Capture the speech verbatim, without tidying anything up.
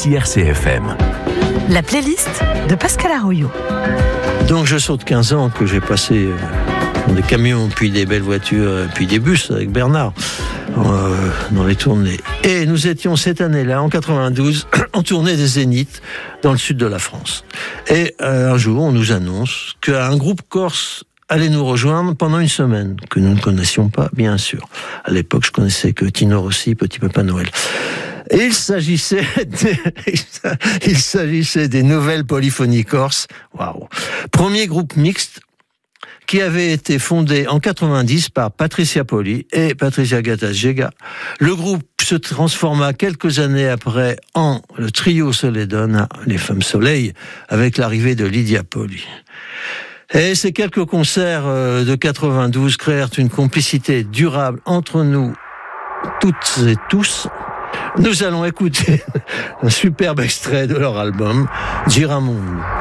ici R C F M. La playlist de Pascal Arroyo. Donc je saute quinze ans que j'ai passé dans des camions, puis des belles voitures, puis des bus avec Bernard euh, dans les tournées. Et nous étions cette année-là, en quatre-vingt-douze, en tournée des Zéniths dans le sud de la France. Et euh, un jour, on nous annonce qu'un groupe corse allait nous rejoindre pendant une semaine, que nous ne connaissions pas, bien sûr. À l'époque, je connaissais que Tino Rossi, Petit Papa Noël. Et il s'agissait des, il s'agissait des Nouvelles Polyphonies Corses. Waouh. Premier groupe mixte qui avait été fondé en quatre-vingt-dix par Patricia Poli et Patricia Gatas-Jega. Le groupe se transforma quelques années après en le trio Soledona, les Femmes Soleil, avec l'arrivée de Lydia Poli. Et ces quelques concerts de quatre-vingt-douze créèrent une complicité durable entre nous toutes et tous. Nous allons écouter un superbe extrait de leur album, Giramondo.